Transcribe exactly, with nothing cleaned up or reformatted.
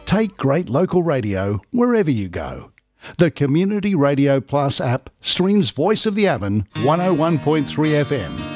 Take great local radio wherever you go. The Community Radio Plus app streams Voice of the Avon one oh one point three F M